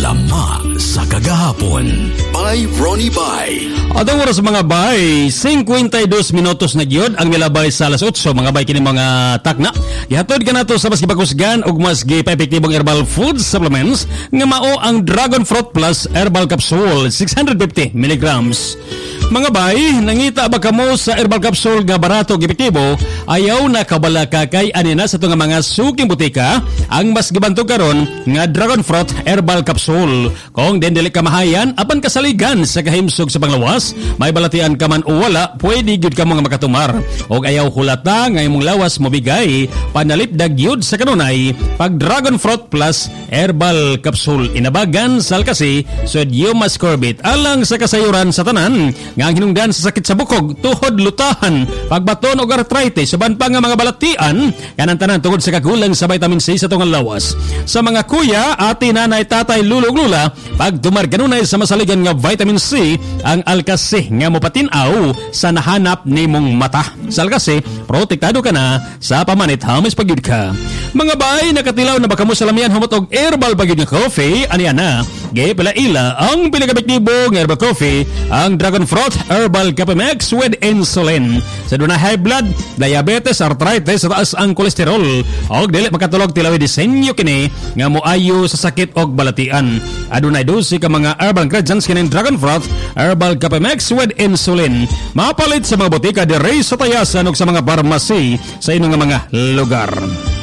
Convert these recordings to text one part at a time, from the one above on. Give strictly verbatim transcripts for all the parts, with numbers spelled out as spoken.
Malama sa kagahapon by Ronnie Bay. Atong oras mga bay, fifty-two minutos na gyud ang milabay sa alas eight. Mga bay kini mga takna. Gihatod ka nato sa mas gibakusgan ug mas gipa-epektibong herbal food supplements nga mao ang Dragon Fruit Plus Herbal Capsule six hundred fifty milligrams. Mga bay, nangita ba kamo sa herbal capsule nga barato ug epektibo? Ayaw na kabala ka kay anina sa tunga mga suking butika ang mas gibantog karon nga Dragon Fruit Herbal Capsule. Kung den dili ka mahayan apan kasaligan sa kahimsog sa panglawas, may balatian ka man o wala, pwede gyud kamo nga makatumar. Og ayaw hulata nga imong lawas mobigay, panalipdag gyud sa kanunay pag Dragon Fruit Plus Herbal Capsule. Inabagan sal kasi sodium ascorbate alang sa kasayuran sa tanan nga ang hinungdan sa sakit sa bukog, tuhod, lutahan, pagbaton o arthritis, saban pa nga mga balatian, kanang tanan tungod sa kagulang sa vitamin C sa tungal lawas. Sa mga kuya, ati, nanay, tatay, lulog, lula, pag dumar ganunay sa masaligan nga vitamin C, ang alkasi nga mopatinaw sa nahanap nimong mata. Sa alkasi, protektado ka na sa pamanit hamis pagyud ka. Mga bay, nakatilaw na baka mo sa lamian humot og herbal pagyud nga coffee, aniya na, gay pala ila ang pinagabektibo nga herbal coffee, ang Dragon Fruit Herbal Capemex with insulin. Sa doon na high blood, diabetes, arthritis, taas ang kolesterol. Og dili makatulog tilawi disenyo kini nga moayo sa sakit og balatian. Adunay dosi ka mga herbal ingredients kini Dragon Fruit Herbal Capemex with insulin. Mapalit sa mga botika diri sa tayasan ug sa mga pharmacy sa inyong mga lugar.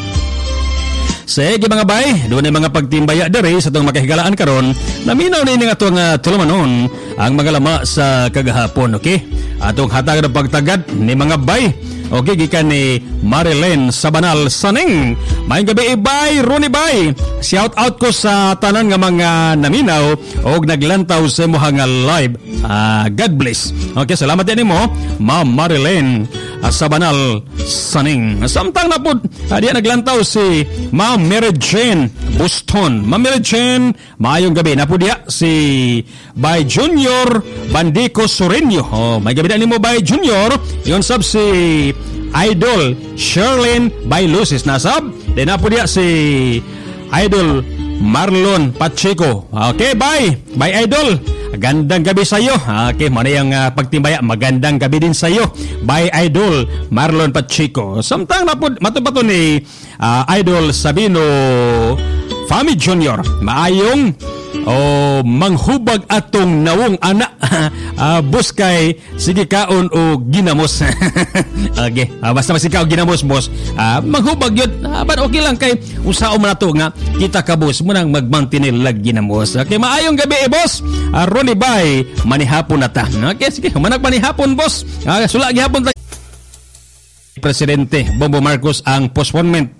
Sige mga bay, doon ay mga pagtimbaya diri sa itong makahigalaan karon. Naminaw na ini nga itong uh, tulumanon ang mga lama sa kagahapon, okay? Atong hatag na pagtagad ni mga bay. Okay, gikan ni Marilyn Sabanal Saning. Maayong gabi, Bay, Ronnie Bay. Shout out ko sa tanan nga mga naminaw o naglantaw sa mga nga live. Uh, God bless. Okay, salamat din mo, Ma'am Marilyn Sabanal Saning. Samtang na po, diyan naglantaw si Ma'am Mary Jane Buston. Ma'am Mary Jane, maayong gabi. Na po diya si Bay Junior Bandico Sureño. Oh, may gabi na ni mo, Bay Junior. Yun sab si Idol Sherlyn by Lucis nasab. Then na po diya si Idol Marlon Pacheco. Okay, bye. Bye, Idol. Magandang gabi sa iyo. Okay, mo na yung uh, pagtimbaya. Magandang gabi din sa iyo. Bye, Idol Marlon Pacheco. Samtang na po matupato ni uh, Idol Sabino Fami Junior. Maayong o oh, manghubag atong nawong anak uh, buskay sige kaon o ginamos. Okay, uh, basta masikaw ginamos boss. Uh, manghubag yun, uh, but okay lang kay usao man nato nga kita ka boss mo nang magmantinil lag ginamos. Okay, maayong gabi eh boss. Uh, Ronnie Bay, manihapon na ta. Okay, sige, manag manihapon boss. Uh, sula gihapon ta. Presidente Bongbong Marcos ang postponement